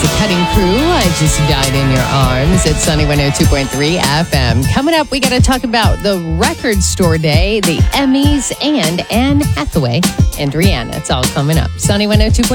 the Cutting Crew. I Just Died in Your Arms at Sunny 102.3 FM. Coming up, we got to talk about the Record Store Day, the Emmys, and Anne Hathaway and Rihanna. It's all coming up. Sunny 102.3.